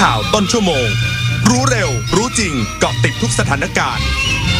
ข่าวต้นชั่วโมงรู้เร็วรู้จริงเกาะติดทุกสถานการณ์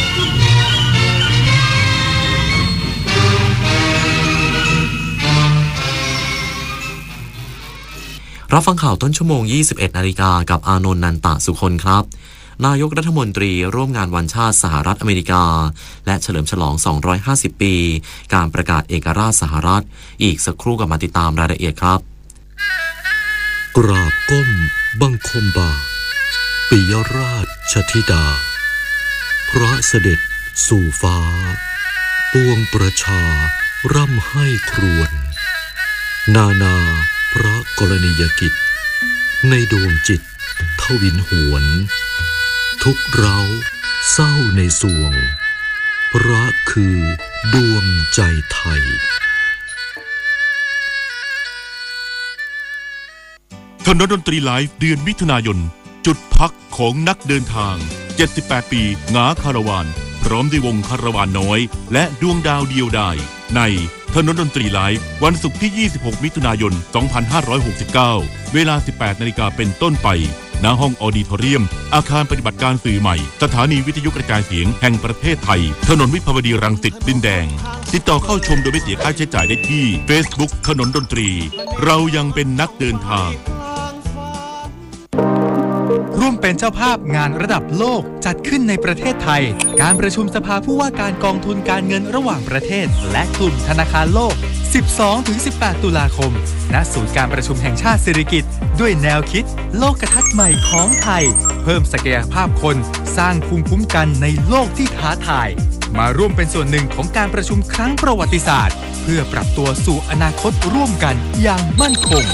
รับฟังข่าวต้นชั่วโมง 21 นาฬิกากับอานนท์นันตะสุคนครับนายกรัฐมนตรีร่วมงานวันชาติสหรัฐอเมริกาและเฉลิมฉลอง250 ปีการประกาศเอกราชสหรัฐอีกสักครู่กับมาติดตามรายละเอียดครับกราบก้มบังคมบาทปิยราชธิดาพระเสด็จสู่ฟ้าปวงประชาร่ำให้ครวญนานาพระกรณียกิจในดวงจิตทวินหวนทุกเราเศร้าในสวงพระคือดวงใจไทยถนนดนตรีไลฟ์เดือนมิถุนายนจุดพักของนักเดินทาง78ปีงาคาราวานพร้อมด้วยวงคาราวานน้อยและดวงดาวเดียวดายในถนนดนตรีไลฟ์วันศุกร์ที่26มิถุนายน2569เวลา 18 นาฬิกาเป็นต้นไปณห้องออดิทอเรียมอาคารปฏิบัติการสื่อใหม่สถานีวิทยุกระจายเสียงแห่งประเทศไทยถนนวิภาวดีรังสิตดินแดงติดต่อเข้าชมโดยไม่เสียค่าใช้จ่ายได้ที่ Facebook ถนนดนตรีเรายังเป็นนักเดินทางร่วมเป็นเจ้าภาพงานระดับโลกจัดขึ้นในประเทศไทยการประชุมสภาผู้ว่าการกองทุนการเงินระหว่างประเทศและกลุ่มธนาคารโลก 12-18 ตุลาคมณศูนย์การประชุมแห่งชาติสิริกิติ์ด้วยแนวคิดโลกทัศน์ใหม่ของไทยเพิ่มศักยภาพคนสร้างภูมิคุ้มกันในโลกที่ท้าทายมาร่วมเป็นส่วนหนึ่งของการประชุมครั้งประวัติศาสตร์เพื่อปรับตัวสู่อนาคตร่วมกันอย่างมั่นคง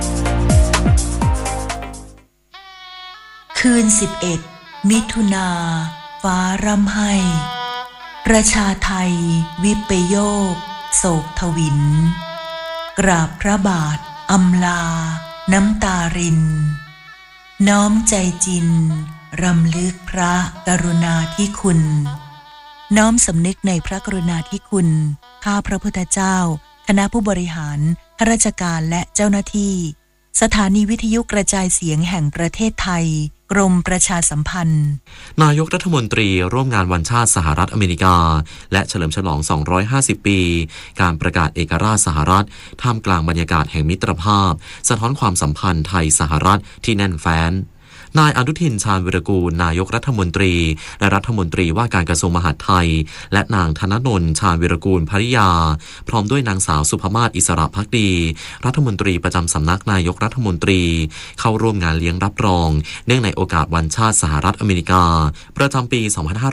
คืน11มิถุนาฟ้าร่ำไห้ประชาไทยวิปโยคโศกทวินกราบพระบาทอำลาน้ำตารินน้อมใจจินรำลึกพระกรุณาธิคุณน้อมสำนึกในพระกรุณาธิคุณข้าพระพุทธเจ้าคณะผู้บริหารข้าราชการและเจ้าหน้าที่สถานีวิทยุกระจายเสียงแห่งประเทศไทยกรมประชาสัมพันธ์นายกรัฐมนตรีร่วมงานวันชาติสหรัฐอเมริกาและเฉลิมฉลอง250 ปีการประกาศเอกราชสหรัฐท่ามกลางบรรยากาศแห่งมิตรภาพสะท้อนความสัมพันธ์ไทยสหรัฐที่แน่นแฟ้นนายอนุทินชาญวิรากูลนายกรัฐมนตรีและรัฐมนตรีว่าการกระทรวงมหาดไทยและนางธนนนท์ชาญวิรากูลภริยาพร้อมด้วยนางสาวสุภมาศอิสระภักดีรัฐมนตรีประจำสำนักนายกรัฐมนตรีเข้าร่วมงานเลี้ยงรับรองเนื่องในโอกาสวันชาติสหรัฐอเมริกาประจำปี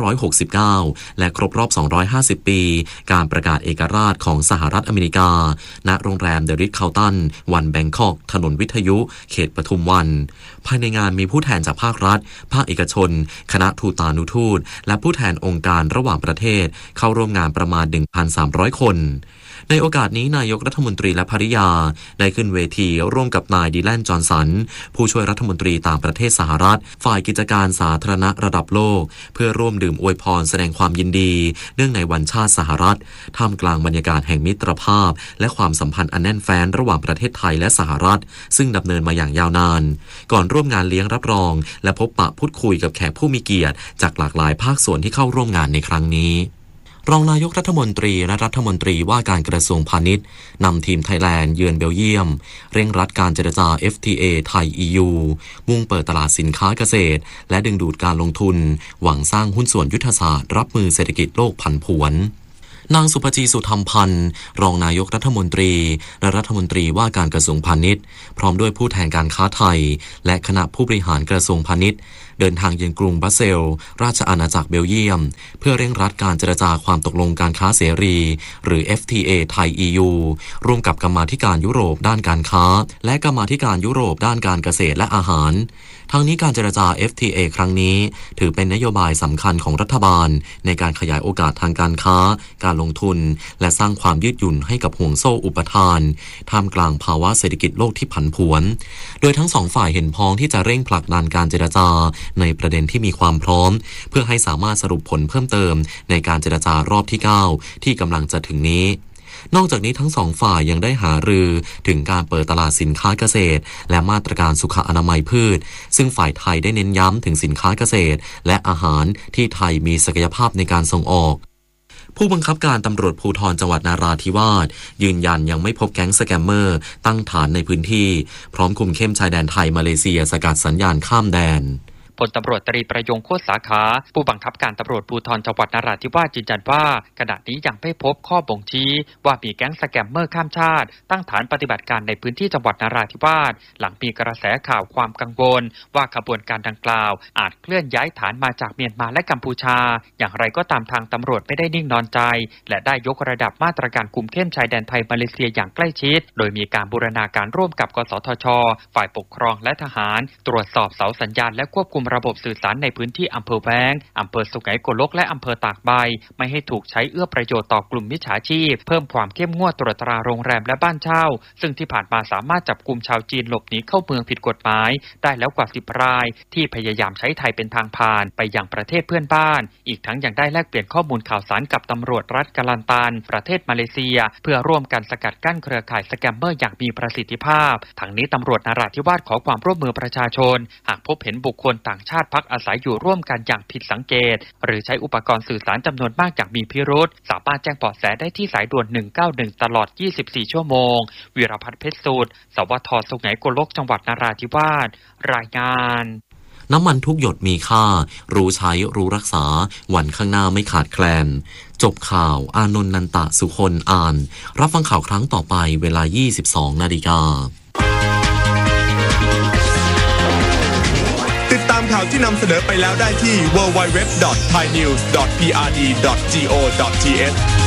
2569 และครบรอบ 250 ปีการประกาศเอกราชของสหรัฐอเมริกาณโรงแรมเดอะริทซ์คัลตันวันแบงคอกถนนวิทยุเขตปทุมวันภายในงานมีผู้แทนจากภาครัฐภาคเอกชนคณะทูตานุทูตและผู้แทนองค์การระหว่างประเทศเข้าร่วมงานประมาณ 1,300 คนในโอกาสนี้นายกรัฐมนตรีและภริยาได้ขึ้นเวทีร่วมกับนายดิแลนจอห์นสันผู้ช่วยรัฐมนตรีต่างประเทศสหรัฐฝ่ายกิจการสาธารณะระดับโลกเพื่อร่วมดื่มอวยพรแสดงความยินดีเนื่องในวันชาติสหรัฐท่ามกลางบรรยากาศแห่งมิตรภาพและความสัมพันธ์อันแน่นแฟ้นระหว่างประเทศไทยและสหรัฐซึ่งดำเนินมาอย่างยาวนานก่อนร่วมงานเลี้ยงรับรองและพบปะพูดคุยกับแขกผู้มีเกียรติจากหลากหลายภาคส่วนที่เข้าร่วมงานในครั้งนี้รองนายกรัฐมนตรีและรัฐมนตรีว่าการกระทรวงพาณิชย์นำทีมไทยแลนด์เยือนเบลเยียมเร่งรัดการเจรจา FTA ไทย EU มุ่งเปิดตลาดสินค้าเกษตรและดึงดูดการลงทุนหวังสร้างหุ้นส่วนยุทธศาสตร์รับมือเศรษฐกิจโลกผันผวนนางสุภจีสุธรรมพันธ์รองนายกรัฐมนตรีและรัฐมนตรีว่าการกระทรวงพาณิชย์พร้อมด้วยผู้แทนการค้าไทยและคณะผู้บริหารกระทรวงพาณิชย์เดินทางเยือนกรุงบรัสเซลส์ราชอาณาจักรเบลเยียมเพื่อเร่งรัดการเจรจาความตกลงการค้าเสรีหรือ FTA ไทย EU ร่วมกับกรรมาธิการยุโรปด้านการค้าและกรรมาธิการยุโรปด้านการเกษตรและอาหารทั้งนี้การเจรจา FTA ครั้งนี้ถือเป็นนโยบายสำคัญของรัฐบาลในการขยายโอกาสทางการค้าการลงทุนและสร้างความยืดหยุ่นให้กับห่วงโซ่อุปทานท่ามกลางภาวะเศรษฐกิจโลกที่ผันผวนโดยทั้งสองฝ่ายเห็นพ้องที่จะเร่งผลักดันการเจรจาในประเด็นที่มีความพร้อมเพื่อให้สามารถสรุปผลเพิ่มเติมในการเจรจารอบที่ 9ที่กำลังจะถึงนี้นอกจากนี้ทั้งสองฝ่ายยังได้หารือถึงการเปิดตลาดสินค้าเกษตรและมาตรการสุขอนามัยพืชซึ่งฝ่ายไทยได้เน้นย้ำถึงสินค้าเกษตรและอาหารที่ไทยมีศักยภาพในการส่งออกผู้บังคับการตำรวจภูธรจังหวัดนาราธิวาสยืนยันยังไม่พบแก๊งสแกมเมอร์ตั้งฐานในพื้นที่พร้อมคุมเข้มชายแดนไทยมาเลเซียสกัดสัญญาณข้ามแดนพลตำรวจตรีประยงโคตรสาขาผู้บังคับการตำรวจภูธรจังหวัดนราธิวาสยืนยันว่าขณะนี้ยังไม่พบข้อบ่งชี้ว่ามีแก๊งสแกมเมอร์ข้ามชาติตั้งฐานปฏิบัติการในพื้นที่จังหวัดนราธิวาสหลังมีกระแสข่าวความกังวลว่าขบวนการดังกล่าวอาจเคลื่อนย้ายฐานมาจากเมียนมาและกัมพูชาอย่างไรก็ตามทางตำรวจไม่ได้นิ่งนอนใจและได้ยกระดับมาตรการคุมเข้มชายแดนไทยมาเลเซียอย่างใกล้ชิดโดยมีการบูรณาการร่วมกับกสทช.ฝ่ายปกครองและทหารตรวจสอบเสาสัญญาณและควบคุมระบบสื่อสารในพื้นที่อำเภอแว้งอำเภอสุไหงโกลกและอำเภอตากใบไม่ให้ถูกใช้เอื้อประโยชน์ต่อกลุ่มมิจฉาชีพเพิ่มความเข้มงวดตรวจตราโรงแรมและบ้านเช่าซึ่งที่ผ่านมาสามารถจับกุมชาวจีนหลบหนีเข้าเมืองผิดกฎหมายได้แล้วกว่า10 รายที่พยายามใช้ไทยเป็นทางผ่านไปยังประเทศเพื่อนบ้านอีกทั้งยังได้แลกเปลี่ยนข้อมูลข่าวสารกับตำรวจรัฐกาลันตันประเทศมาเลเซียเพื่อร่วมกันสกัดกั้นเครือข่ายสแกมเมอร์อย่างมีประสิทธิภาพทั้งนี้ตำรวจนราธิวาสขอความร่วมมือประชาชนหากพบเห็นบุคคลต่างชาติพักอาศัยอยู่ร่วมกันอย่างผิดสังเกตหรือใช้อุปกรณ์สื่อสารจำนวนมากอย่างมีพิรุธสามารถแจ้งเบาะแสได้ที่สายด่วน191ตลอด24ชั่วโมงวีรพัฒน์เพชรสูตรสวท.สุไหงโกลกจังหวัดนราธิวาสรายงานน้ำมันทุกหยดมีค่ารู้ใช้รู้รักษาวันข้างหน้าไม่ขาดแคลนจบข่าวอานนท์นันตะสุคนอ่านรับฟังข่าวครั้งต่อไปเวลา 22:00 น. ติดตามข่าวที่นำเสนอไปแล้วได้ที่ www.thainews.prd.go.th